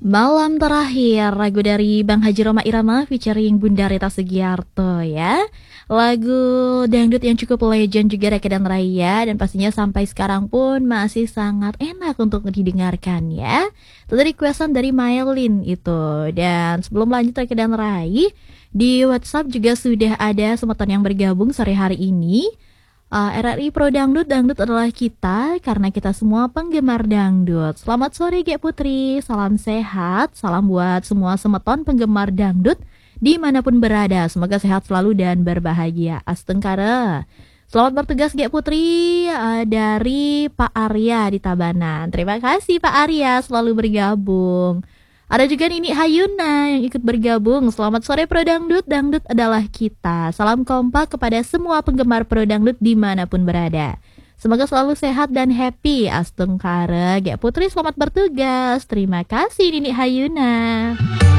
Malam terakhir, lagu dari Bang Haji Roma Irama featuring Bunda Rita Sugiarto ya. Lagu dangdut yang cukup legend juga Reke dan Raya, dan pastinya sampai sekarang pun masih sangat enak untuk didengarkan ya. Itu requestan dari Maylin itu. Dan sebelum lanjut Reke dan Rai, di WhatsApp juga sudah ada semeton yang bergabung sore hari ini. RRI Pro Dangdut, dangdut adalah kita karena kita semua penggemar dangdut. Selamat sore Gek Putri, salam sehat, salam buat semua semeton penggemar dangdut dimanapun berada. Semoga sehat selalu dan berbahagia. Astengkara. Selamat bertugas Gek Putri dari Pak Arya di Tabanan. Terima kasih Pak Arya selalu bergabung. Ada juga Nini Hayuna yang ikut bergabung. Selamat sore Pro Dangdut, dangdut adalah kita. Salam kompak kepada semua penggemar Pro Dangdut dimanapun berada. Semoga selalu sehat dan happy. Astengkara Gek Putri selamat bertugas. Terima kasih Nini Hayuna.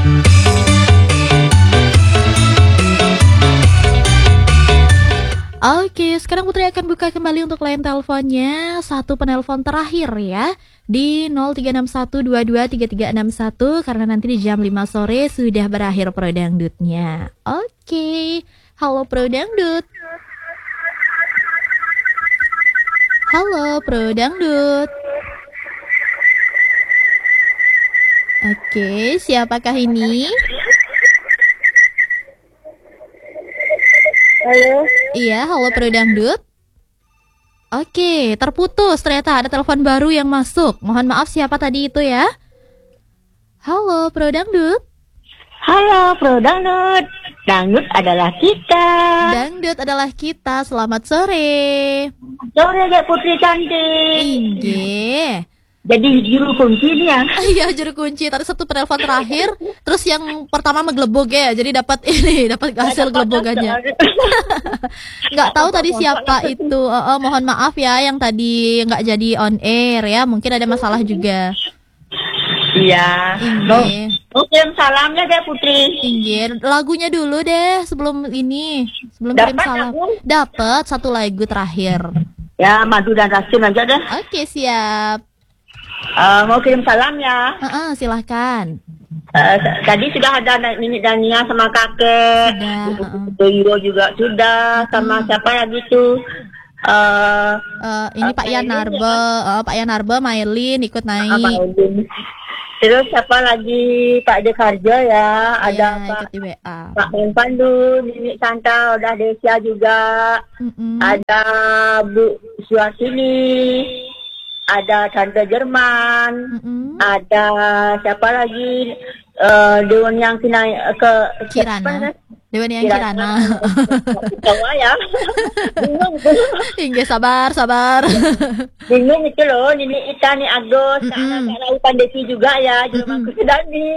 Oke, sekarang Putri akan buka kembali untuk line teleponnya. Satu penelpon terakhir ya, di 0361223361, karena nanti di jam 5 sore sudah berakhir Pro Dangdutnya. Oke, halo Pro Dangdut. Halo Pro Dangdut. Oke, siapakah ini? Halo. Iya, halo Pro Dangdut. Oke, terputus ternyata ada telepon baru yang masuk. Mohon maaf siapa tadi itu ya. Halo Pro Dangdut. Halo Pro Dangdut. Dangdut adalah kita. Dangdut adalah kita. Selamat sore. Sore Gek Putri cantik. Inge. Jadi juru kuncinya. Iya, juru kunci. Tadi satu penelpon terakhir, terus yang pertama menggelebog ya. Jadi dapat hasil gelebogannya. Nggak tahu tadi siapa itu. Mohon maaf ya yang tadi nggak jadi on air ya. Mungkin ada masalah juga. Iya. Inge. Kirim salamnya Gek Putri. Inge, lagunya dulu deh sebelum ini. Sebelum kirim salam. Dapat satu lagu terakhir. Ya, madu dan racun aja deh. Oke, siap. Mau kirim salam ya. Silahkan. Tadi sudah ada Nini Dania sama kakek. Sudah. juga sudah. Sama siapa lagi tuh? Ini Pak Yanarbe, Maylin ikut naik. Terus siapa lagi? Pak Dekarjo ya. Ada ikut di WA. Pak Pandu, Nini Santa, udah Desia juga. Ada Bu Suasini. Ada Tante Jerman, ada siapa lagi? Dewan yang Kirana. Dewan yang Kirana. Tahu ya? Bingung. Hingga sabar. Bingung itu loh, ini Ita, nih Agus, anak-anak Pandesi juga ya, Jerman Kusedani.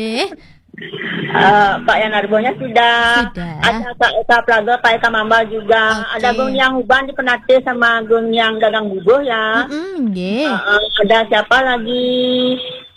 Pak Yanarbonya sudah. Ada Kak Eka Plaga, Pak Eka Mamba juga. Ada Gung yang Huban di Penate sama Gung yang Dagang Bubuh ya. Ada siapa lagi?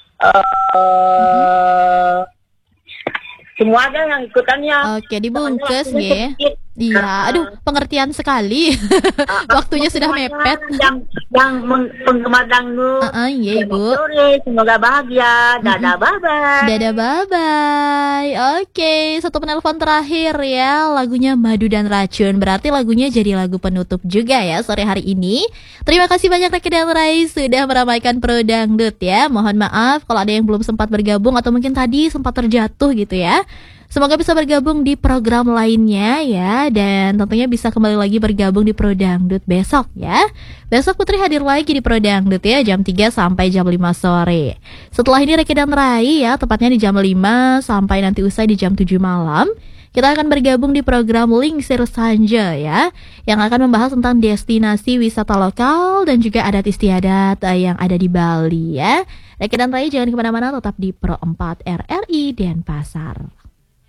Semua ada yang ikutannya. Oke, dibungkus ya. Iya, aduh pengertian sekali. Waktunya sudah mepet. Yang penggemar dangdut. Iya Ibu. Semoga bahagia. Dadah bye-bye. Dadah bye-bye. Oke, satu penelpon terakhir ya. Lagunya Madu dan Racun. Berarti lagunya jadi lagu penutup juga ya sore hari ini. Terima kasih banyak Reke dan Rai sudah meramaikan Pro Dangdut ya. Mohon maaf kalau ada yang belum sempat bergabung atau mungkin tadi sempat terjatuh gitu ya. Semoga bisa bergabung di program lainnya ya. Dan tentunya bisa kembali lagi bergabung di Pro Dangdut besok ya. Besok Putri hadir lagi di Pro Dangdut ya, jam 3 sampai jam 5 sore. Setelah ini Reke dan Rai ya, tepatnya di jam 5 sampai nanti usai di jam 7 malam. Kita akan bergabung di program Lingsir Sanja ya, yang akan membahas tentang destinasi wisata lokal dan juga adat istiadat yang ada di Bali ya. Reke dan Rai jangan kemana-mana, tetap di Pro 4 RRI Denpasar.